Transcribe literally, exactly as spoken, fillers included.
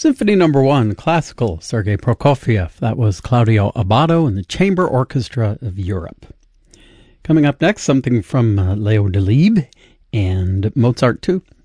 Symphony Number One, classical, Sergei Prokofiev. That was Claudio Abbado and the Chamber Orchestra of Europe. Coming up next, something from uh, Leo Delibes and Mozart too.